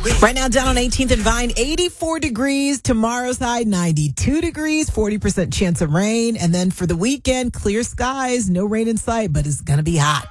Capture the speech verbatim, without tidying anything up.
Right now, down on eighteenth and Vine, eighty-four degrees. Tomorrow's high, ninety-two degrees, forty percent chance of rain. And then for the weekend, clear skies, no rain in sight, but it's going to be hot.